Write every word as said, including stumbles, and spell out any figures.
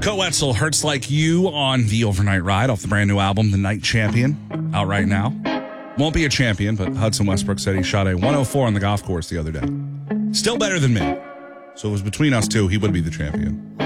Go Wetzel, Hurts Like You on the Overnight Ride off the brand new album, The Night Champion, out right now. Won't be a champion, but Hudson Westbrook said he shot a one oh four on the golf course the other day. Still better than me. So it was between us two, he would be the champion.